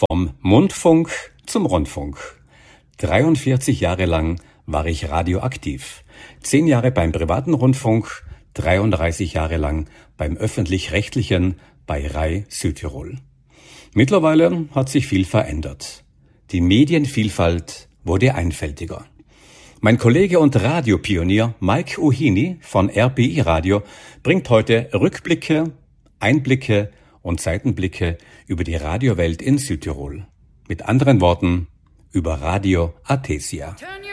Vom Mundfunk zum Rundfunk. 43 Jahre lang war ich radioaktiv. 10 Jahre beim privaten Rundfunk, 33 Jahre lang beim öffentlich-rechtlichen bei RAI Südtirol. Mittlerweile hat sich viel verändert. Die Medienvielfalt wurde einfältiger. Mein Kollege und Radiopionier Mike Uhini von RPI Radio bringt heute Rückblicke, Einblicke und Seitenblicke über die Radiowelt in Südtirol. Mit anderen Worten, über Radio Athesia.